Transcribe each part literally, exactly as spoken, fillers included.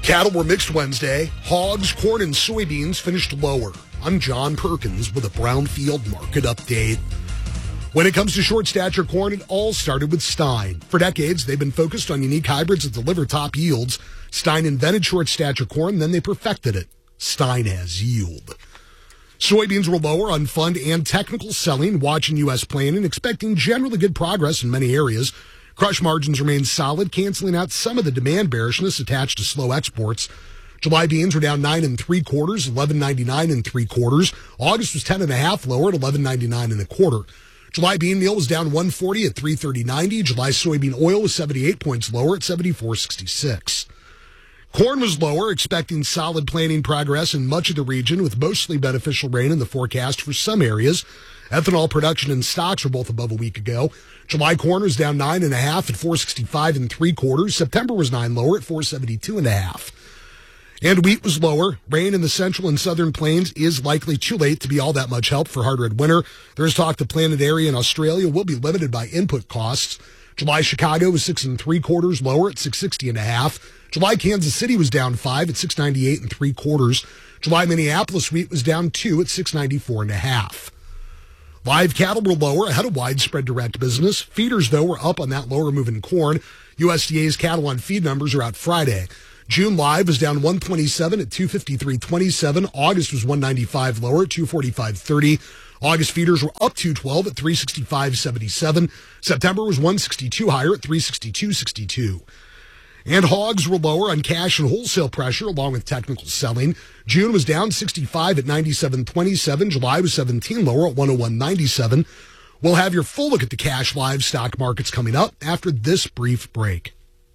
Cattle were mixed Wednesday. Hogs, corn, and soybeans finished lower. I'm John Perkins with a Brownfield market update. When it comes to short stature corn, it all started with Stein. For decades, they've been focused on unique hybrids that deliver top yields. Stein invented short stature corn, then they perfected it. Stein has yield. Soybeans were lower on fund and technical selling, watching U S planning, expecting generally good progress in many areas. Crush margins remain solid, canceling out some of the demand bearishness attached to slow exports. July beans were down nine and three quarters, eleven ninety-nine and three quarters. August was ten and a half lower at eleven ninety-nine and a quarter. July bean meal was down one forty at three thirty ninety. July soybean oil was seventy-eight points lower at seventy-four sixty-six. Corn was lower, expecting solid planting progress in much of the region with mostly beneficial rain in the forecast for some areas. Ethanol production and stocks were both above a week ago. July corn was down nine and a half at four sixty-five and three quarters. September was nine lower at four seventy-two and a half. And wheat was lower. Rain in the central and southern plains is likely too late to be all that much help for hard red winter. There's talk the planted area in Australia will be limited by input costs. July Chicago was six and three quarters lower at six sixty and a half. July Kansas City was down five at six ninety-eight and three quarters. July Minneapolis wheat was down two at six ninety-four and a half. Live cattle were lower ahead of widespread direct business. Feeders, though, were up on that lower moving corn. U S D A's cattle on feed numbers are out Friday. June live was down one twenty-seven at two fifty-three twenty-seven. August was one ninety-five lower at two forty-five thirty. August feeders were up two twelve at three sixty-five seventy-seven. September was one sixty-two higher at three sixty-two sixty-two. And hogs were lower on cash and wholesale pressure along with technical selling. June was down sixty-five at ninety-seven twenty-seven. July was seventeen lower at one oh one ninety-seven. We'll have your full look at the cash livestock markets coming up after this brief break.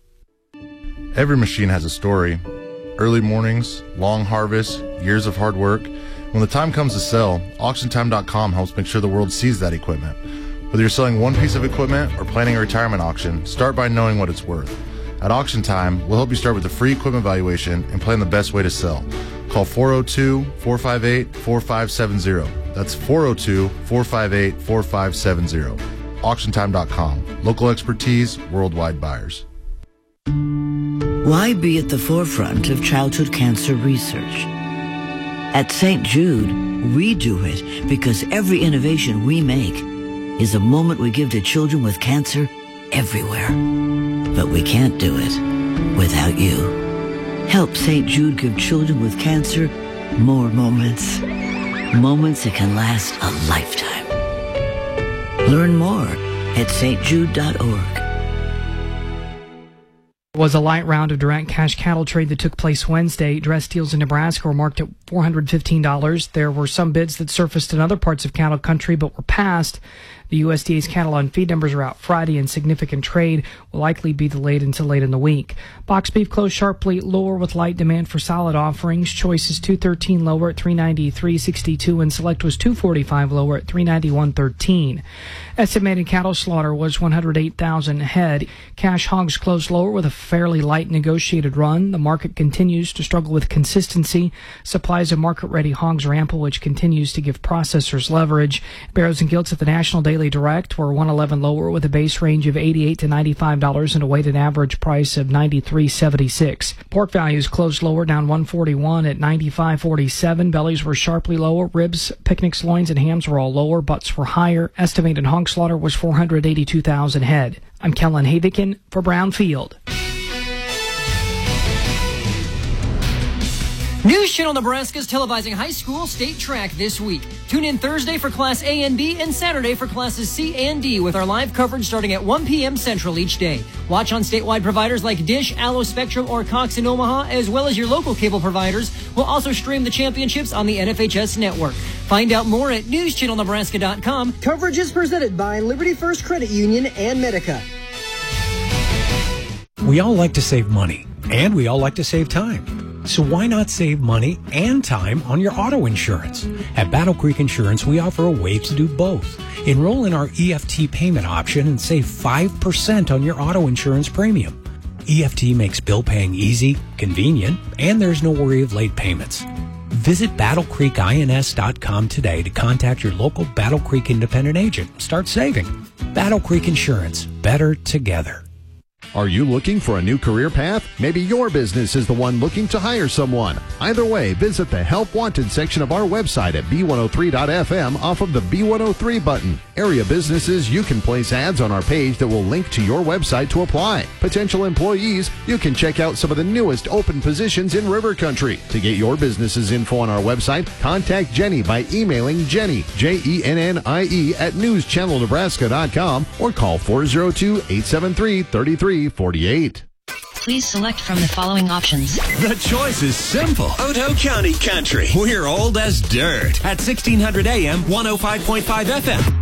Every machine has a story. Early mornings, long harvests, years of hard work. When the time comes to sell, auction time dot com helps make sure the world sees that equipment. Whether you're selling one piece of equipment or planning a retirement auction, start by knowing what it's worth. At Auction Time, we'll help you start with a free equipment valuation and plan the best way to sell. Call four oh two, four five eight, four five seven zero. That's four oh two, four five eight, four five seven zero. auction time dot com. Local expertise, worldwide buyers. Why be at the forefront of childhood cancer research? At Saint Jude, we do it because every innovation we make is a moment we give to children with cancer everywhere. But we can't do it without you. Help Saint Jude give children with cancer more moments. Moments that can last a lifetime. Learn more at s t jude dot org. It was a light round of direct cash cattle trade that took place Wednesday. Dress deals in Nebraska were marked at four hundred fifteen dollars. There were some bids that surfaced in other parts of cattle country but were passed. The U S D A's cattle on feed numbers are out Friday, and significant trade will likely be delayed until late in the week. Box beef closed sharply lower with light demand for solid offerings. Choice is two thirteen lower at three ninety-three sixty-two, and select was two forty-five lower at three ninety-one thirteen. Estimated cattle slaughter was one hundred eight thousand head. Cash hogs closed lower with a fairly light negotiated run. The market continues to struggle with consistency. Supplies of market-ready hogs are ample, which continues to give processors leverage. Barrows and gilts at the National Daily Direct were one eleven lower with a base range of eighty-eight to ninety-five dollars and a weighted average price of ninety-three seventy-six. Pork values closed lower, down one forty-one at ninety-five forty-seven. Bellies were sharply lower. Ribs, picnics, loins, and hams were all lower. Butts were higher. Estimated hog slaughter was four hundred eighty-two thousand head. I'm Kellen Havikin for Brownfield. News Channel Nebraska is televising high school state track this week. Tune in Thursday for Class A and B and Saturday for Classes C and D with our live coverage starting at one p.m. Central each day. Watch on statewide providers like Dish, Allo Spectrum, or Cox in Omaha, as well as your local cable providers. We'll also stream the championships on the N F H S network. Find out more at news channel nebraska dot com. Coverage is presented by Liberty First Credit Union and Medica. We all like to save money, and we all like to save time. So why not save money and time on your auto insurance? At Battle Creek Insurance, we offer a way to do both. Enroll in our E F T payment option and save five percent on your auto insurance premium. E F T makes bill paying easy, convenient, and there's no worry of late payments. Visit battle creek ins dot com today to contact your local Battle Creek independent agent. Start saving. Battle Creek Insurance. Better together. Are you looking for a new career path? Maybe your business is the one looking to hire someone. Either way, visit the Help Wanted section of our website at B one oh three dot F M off of the B one oh three button. Area businesses, you can place ads on our page that will link to your website to apply. Potential employees, you can check out some of the newest open positions in River Country. To get your business's info on our website, contact Jenny by emailing Jenny, J E N N I E, at news channel nebraska dot com or call four oh two, eight seven three, three three four eight. Please select from the following options. The choice is simple. Otoe County Country. We're old as dirt at sixteen hundred A M, one oh five point five F M.